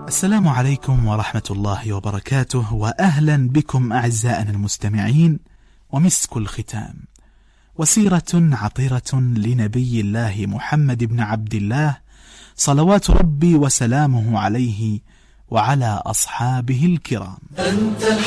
السلام عليكم ورحمة الله وبركاته، وأهلا بكم أعزائنا المستمعين. ومسك الختام، وسيرة عطرة لنبي الله محمد بن عبد الله صلوات ربي وسلامه عليه وعلى أصحابه الكرام.